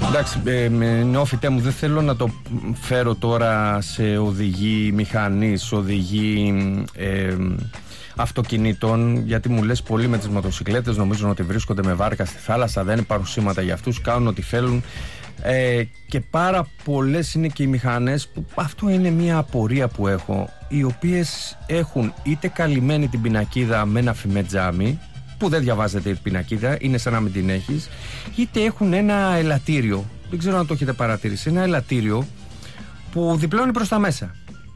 Εντάξει, νεόφυτέ μου, δεν θέλω να το φέρω τώρα σε οδηγή μηχανής, οδηγή αυτοκινήτων, γιατί μου λες πολλοί με τις μοτοσυκλέτες νομίζουν ότι βρίσκονται με βάρκα στη θάλασσα, δεν υπάρχουν σήματα για αυτούς, κάνουν ό,τι θέλουν, και πάρα πολλές είναι και οι μηχανές που αυτό είναι μια απορία που έχω, οι οποίες έχουν είτε καλυμμένη την πινακίδα με ένα φημετζάμι που δεν διαβάζεται η πινακίδα, είναι σαν να μην την έχεις, είτε έχουν ένα ελαττήριο, δεν ξέρω αν το έχετε παρατηρήσει, ένα ελαττήριο που διπλώνει προς τα μέσα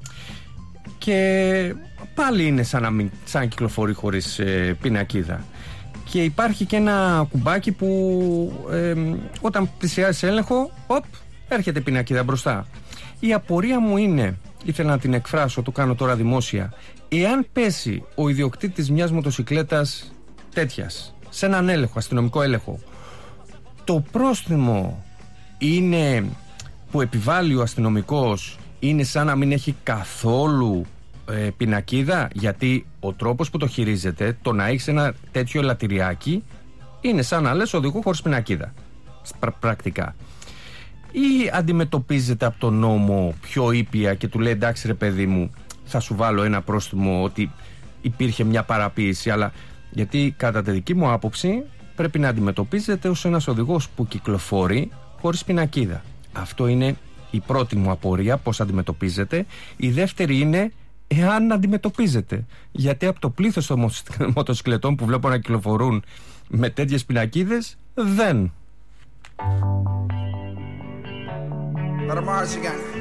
και πάλι είναι σαν να κυκλοφορεί χωρίς πινακίδα. Και υπάρχει και ένα κουμπάκι που όταν πλησιάζεις έλεγχο, έρχεται πινακίδα μπροστά. Η απορία μου είναι, ήθελα να την εκφράσω, το κάνω τώρα δημόσια, εάν πέσει ο ιδιοκτήτης μιας μοτοσυκλέτας τέτοιας σε έναν έλεγχο, αστυνομικό έλεγχο, το πρόστιμο είναι που επιβάλλει ο αστυνομικός είναι σαν να μην έχει καθόλου πινακίδα, γιατί ο τρόπος που το χειρίζεται, το να έχεις ένα τέτοιο ελαττηριάκι, είναι σαν να λες οδηγώ χωρίς πινακίδα πρακτικά. Ή αντιμετωπίζεται από τον νόμο πιο ήπια και του λέει εντάξει ρε παιδί μου, θα σου βάλω ένα πρόστιμο ότι υπήρχε μια παραποίηση, αλλά γιατί κατά τη δική μου άποψη πρέπει να αντιμετωπίζεται ως ένας οδηγός που κυκλοφορεί χωρίς πινακίδα. Αυτό είναι η πρώτη μου απορία, πώς αντιμετωπίζεται. Η δεύτερη είναι εάν αντιμετωπίζεται, γιατί από το πλήθος των μοτοσυκλετών που βλέπω να κυκλοφορούν με τέτοιες πινακίδες δεν.